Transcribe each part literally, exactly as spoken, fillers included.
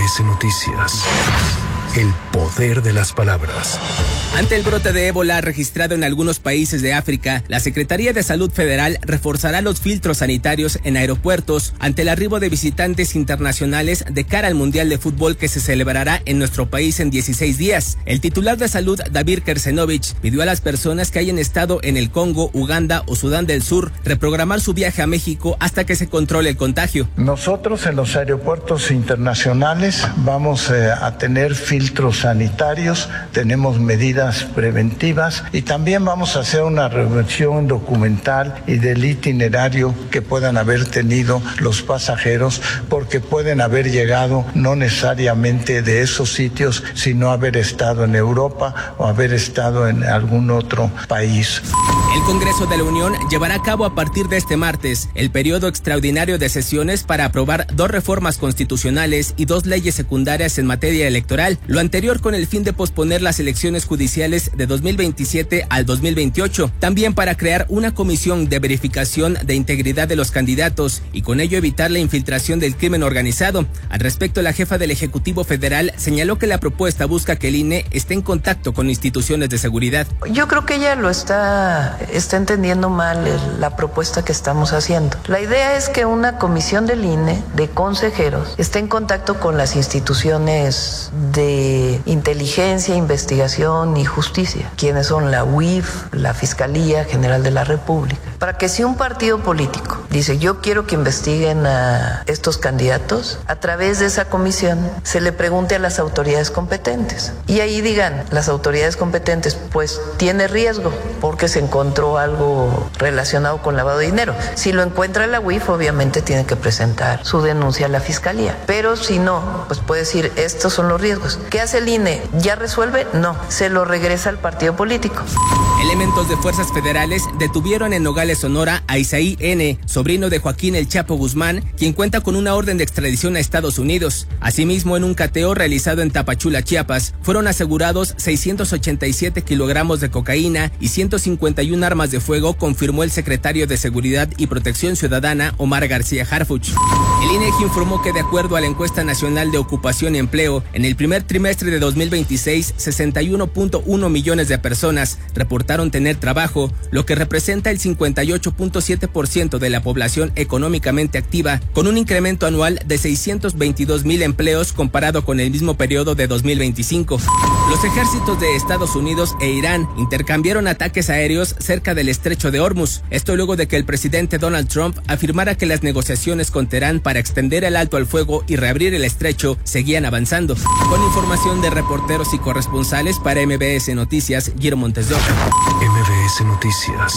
S Noticias. El poder de las palabras. Ante el brote de ébola registrado en algunos países de África, la Secretaría de Salud Federal reforzará los filtros sanitarios en aeropuertos ante el arribo de visitantes internacionales de cara al Mundial de Fútbol que se celebrará en nuestro país en dieciséis días. El titular de Salud, David Kersenovich, pidió a las personas que hayan estado en el Congo, Uganda o Sudán del Sur reprogramar su viaje a México hasta que se controle el contagio. Nosotros en los aeropuertos internacionales vamos eh, a tener filtros sanitarios, tenemos medidas preventivas y también vamos a hacer una revisión documental y del itinerario que puedan haber tenido los pasajeros, porque pueden haber llegado no necesariamente de esos sitios, sino haber estado en Europa o haber estado en algún otro país. El Congreso de la Unión llevará a cabo a partir de este martes el periodo extraordinario de sesiones para aprobar dos reformas constitucionales y dos leyes secundarias en materia electoral, lo anterior con el fin de posponer las elecciones judiciales de dos mil veintisiete al dos mil veintiocho, también para crear una comisión de verificación de integridad de los candidatos y con ello evitar la infiltración del crimen organizado. Al respecto, la jefa del Ejecutivo Federal señaló que la propuesta busca que el I N E esté en contacto con instituciones de seguridad. Yo creo que ella lo está, está entendiendo mal el, la propuesta que estamos haciendo. La idea es que una comisión del I N E de consejeros esté en contacto con las instituciones de inteligencia, investigación y justicia, quienes son la U I F, la Fiscalía General de la República, para que si un partido político dice yo quiero que investiguen a estos candidatos, a través de esa comisión se le pregunte a las autoridades competentes y ahí digan las autoridades competentes, pues tiene riesgo porque se encontró algo relacionado con lavado de dinero. Si lo encuentra la U I F, obviamente tiene que presentar su denuncia a la Fiscalía, pero si no, pues puede decir estos son los riesgos. ¿Qué hace el I N E? ¿Ya resuelve? No, se lo regresa al partido político. Elementos de fuerzas federales detuvieron en Nogales, Sonora, a Isaí N., sobrino de Joaquín El Chapo Guzmán, quien cuenta con una orden de extradición a Estados Unidos. Asimismo, en un cateo realizado en Tapachula, Chiapas, fueron asegurados seiscientos ochenta y siete kilogramos de cocaína y ciento cincuenta y una armas de fuego, confirmó el secretario de Seguridad y Protección Ciudadana, Omar García Harfuch. El I N E G I informó que de acuerdo a la encuesta nacional de ocupación y empleo, en el primer trimestre de dos mil veintiséis, sesenta y uno punto uno millones de personas reportaron tener trabajo, lo que representa el cincuenta y ocho punto siete por ciento de la población económicamente activa, con un incremento anual de seiscientos veintidós mil empleos comparado con el mismo periodo de dos mil veinticinco. Los ejércitos de Estados Unidos e Irán intercambiaron ataques aéreos cerca del estrecho de Hormuz, esto luego de que el presidente Donald Trump afirmara que las negociaciones con Teherán para extender el alto al fuego y reabrir el estrecho seguían avanzando. Con información de reporteros y corresponsales para M B S Noticias, Guillermo Montes de Oca. M B S Noticias.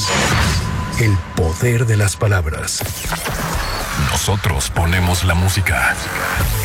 El poder de las palabras. Nosotros ponemos la música.